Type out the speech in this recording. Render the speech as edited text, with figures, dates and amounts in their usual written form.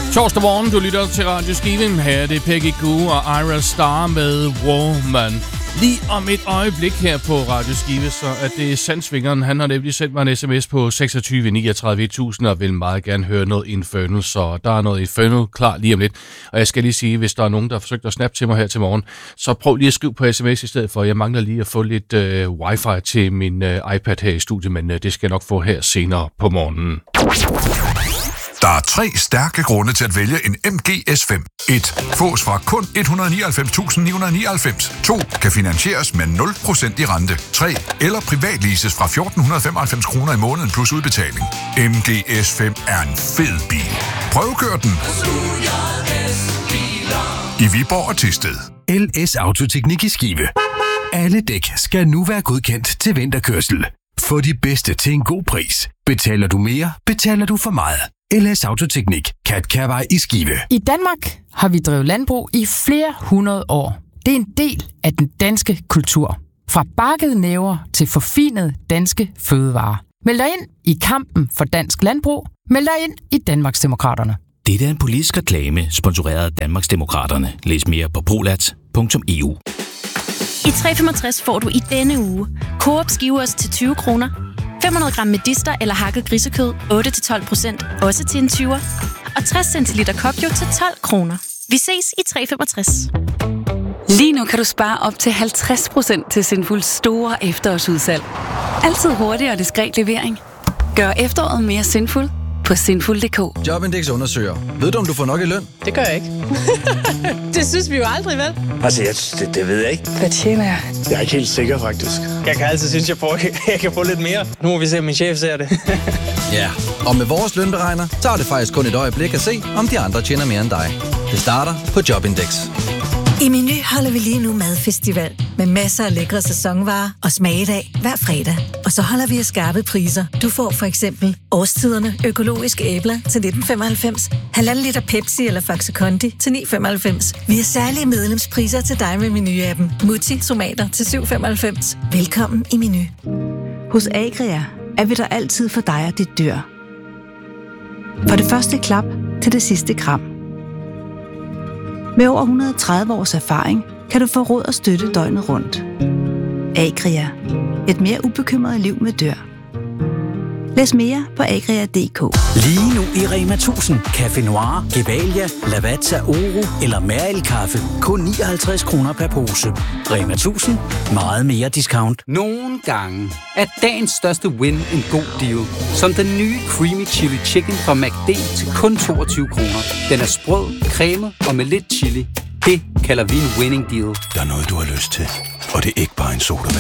Torsdag morgen, du lytter til Radio Skive. Her er det Peggy Goo og Ira Star med Woman. Lige om et øjeblik her på Radio Skive, så er det Sandsvingeren. Han har nemlig sendt mig en sms på 26 39 1000 og vil meget gerne høre noget Infernal, så der er noget Infernal klar lige om lidt. Og jeg skal lige sige, hvis der er nogen, der har forsøgt at snappe til mig her til morgen, så prøv lige at skrive på sms i stedet for. Jeg mangler lige at få lidt wifi til min iPad her i studiet, men det skal jeg nok få her senere på morgenen. Der er 3 stærke grunde til at vælge en MG S5. 1. Fås fra kun 199.999. 2. Kan finansieres med 0% i rente. 3. Eller privatleases fra 1.495 kroner i måneden plus udbetaling. MG S5 er en fed bil. Prøvekør den i Viborg og Thisted. LS Autoteknik i Skive. Alle dæk skal nu være godkendt til vinterkørsel. Få de bedste til en god pris. Betaler du mere, betaler du for meget. LS Autoteknik. Katkærvej i Skive. I Danmark har vi drevet landbrug i flere hundrede år. Det er en del af den danske kultur. Fra bakkede næver til forfinede danske fødevarer. Meld dig ind i kampen for dansk landbrug. Meld dig ind i Danmarksdemokraterne. Det er en politisk reklame, sponsoreret af Danmarksdemokraterne. Læs mere på polat.eu. I 365 får du i denne uge Coop Skivers til 20 kroner, 500 gram medister eller hakket grisekød 8-12%, også til en 20'er, og 60 centiliter Kokjo til 12 kroner. Vi ses i 365. Lige nu kan du spare op til 50% til Sinfuls store efterårsudsalg. Altid hurtig og diskret levering. Gør efteråret mere sinful på sinful.dk. Jobindex undersøger. Ved du, om du får nok i løn? Det gør jeg ikke. Det synes vi jo aldrig, vel? Altså, det ved jeg ikke. Hvad tjener jeg? Jeg er ikke helt sikker, faktisk. Jeg kan altid synes, jeg kan få lidt mere. Nu må vi se, om min chef ser det. Ja, og med vores lønberegner tager det faktisk kun et øjeblik at se, om de andre tjener mere end dig. Det starter på Jobindex. I Meny holder vi lige nu madfestival med masser af lækre sæsonvarer og smagedag hver fredag. Og så holder vi af skarpe priser. Du får for eksempel årstiderne økologiske æbler til 1995, 1,5 liter Pepsi eller Faxe Kondi til 9,95. Vi har særlige medlemspriser til dig med Meny-appen. Mutti tomater til 7,95. Velkommen i Meny. Hos Agria er vi der altid for dig og dit dyr. For det første klap til det sidste kram. Med over 130 års erfaring kan du få råd og støtte døgnet rundt. Agria. Et mere ubekymret liv med dyr. Læs mere på agria.dk. Lige nu i Rema 1000. Café Noir, Gevalia, Lavazza Oro eller Mærel Kaffe. Kun 59 kroner per pose. Rema 1000. Meget mere discount. Nogle gange er dagens største win en god deal. Som den nye Creamy Chili Chicken fra McD til kun 22 kroner. Den er sprød, cremet og med lidt chili. Det kalder vi en winning deal. Der er noget, du har lyst til, og det er ikke bare en sodavand.